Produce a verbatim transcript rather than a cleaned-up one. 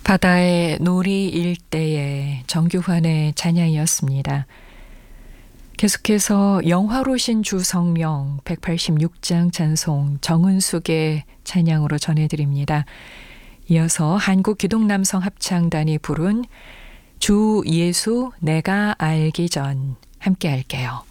바다의 놀이 일대의 정규환의 찬양이었습니다. 계속해서 영화로신 주 성령 백팔십육 장 찬송 정은숙의 찬양으로 전해드립니다. 이어서 한국기독남성합창단이 부른 주 예수 내가 알기 전 함께 할게요.